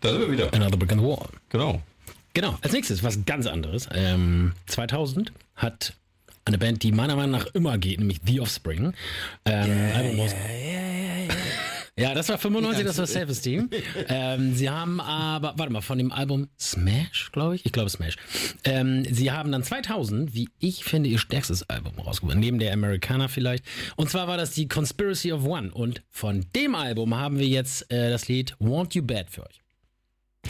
Da sind wir wieder. Another Brick in the Wall. Genau. Als nächstes was ganz anderes. 2000 hat eine Band, die meiner Meinung nach immer geht, nämlich The Offspring, Album raus. Ja, das war 95, das war Self-Esteem. Sie haben aber, von dem Album Smash, glaube ich. Ich glaube Smash. Sie haben dann 2000, wie ich finde, ihr stärkstes Album rausgebracht. Neben der Americana vielleicht. Und zwar war das die Conspiracy of One. Und von dem Album haben wir jetzt das Lied Want You Bad für euch.